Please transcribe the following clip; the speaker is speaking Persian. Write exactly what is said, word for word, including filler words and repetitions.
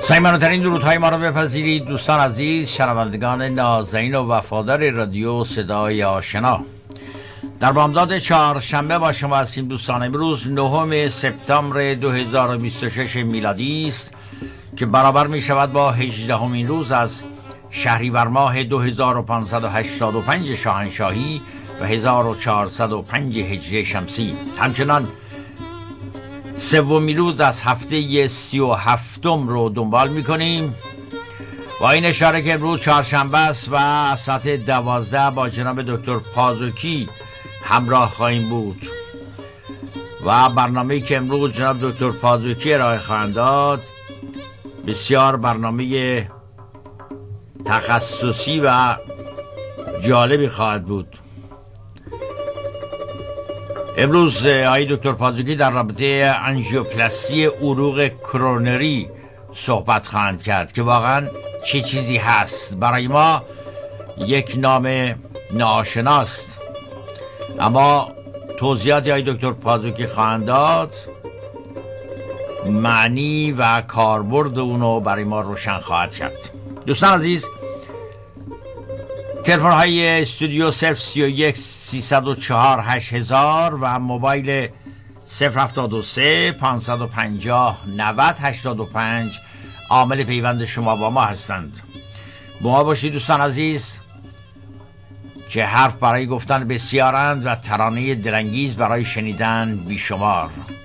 صمیمانه‌ترین درودهای ما را بپذیرید دوستان عزیز، شنوندگان نازنین و وفادار رادیو صدای آشنا. در بامداد چهارشنبه با شما هستیم دوستان. امروز نهم سپتامبر دو هزار و بیست و شش میلادی است که برابر می شود با هجدهمین روز از شهریور ماه دو هزار و پانصد و هشتاد و پنج شاهنشاهی و هزار و چهارصد و پنج هجری شمسی. همچنان سومین روز از هفته سی و هفتم رو دنبال میکنیم با این اشاره که امروز چهارشنبه است و از ساعت دوازده با جناب دکتر پازوکی همراه خواهیم بود و برنامه‌ای که امروز جناب دکتر پازوکی ارائه خواهند داد بسیار برنامه تخصصی و جالبی خواهد بود. امروز آقای دکتر پازوکی در رابطه آنژیوپلاستی عروق کرونری صحبت خواهند کرد که واقعا چه چیزی هست. برای ما یک نام ناآشناست، اما توضیحاتی آقای دکتر پازوکی خواهند داد معنی و کاربرد اونو برای ما روشن خواهد کرد. دوستان عزیز، تلفن های استودیو صفر سی و یک سیصد و چهار هشت هزار و موبایل صفر هفتاد و سه پانصد و پنجاه نود هشتاد و پنج عامل پیوند شما با ما هستند. با ما باشید دوستان عزیز که حرف برای گفتن بسیارند و ترانه دلانگیز برای شنیدن بیشمار.